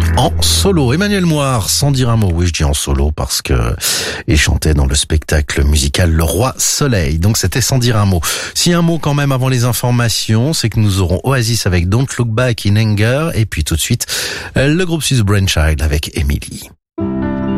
En solo, Emmanuel Moir, sans dire un mot. Oui, je dis en solo parce que il chantait dans le spectacle musical Le Roi Soleil. Donc c'était sans dire un mot. Si un mot quand même avant les informations, c'est que nous aurons Oasis avec Don't Look Back in Anger et puis tout de suite le groupe suisse Brainchild avec Emily.